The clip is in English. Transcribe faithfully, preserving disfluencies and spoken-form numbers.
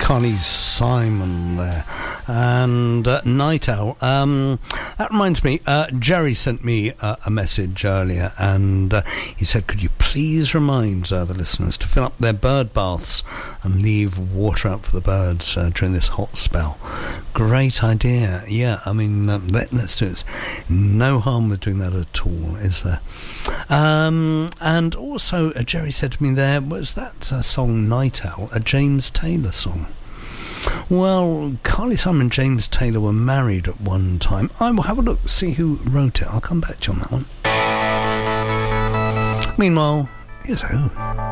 Carly Simon there. And uh, Night Owl. Um, that reminds me, uh, Jerry sent me uh, a message earlier, and uh, he said, could you please remind uh, the listeners to fill up their bird baths and leave water out for the birds uh, during this hot spell. Great idea. Yeah, I mean, um, let, let's do it. No harm with doing that at all, is there? Um, and also, uh, Jerry said to me there, was that uh, song Night Owl a James Taylor song? Well, Carly Simon and James Taylor were married at one time. I will have a look, see who wrote it. I'll come back to you on that one. Meanwhile, here's who.